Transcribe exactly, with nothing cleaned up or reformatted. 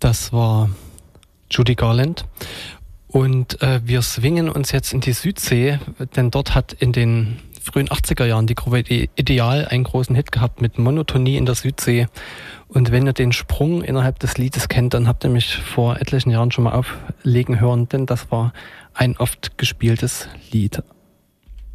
Das war Judy Garland. Und äh, wir swingen uns jetzt in die Südsee, denn dort hat in den frühen achtziger Jahren die Gruppe Ideal einen großen Hit gehabt mit Monotonie in der Südsee. Und wenn ihr den Sprung innerhalb des Liedes kennt, dann habt ihr mich vor etlichen Jahren schon mal auflegen hören, denn das war ein oft gespieltes Lied.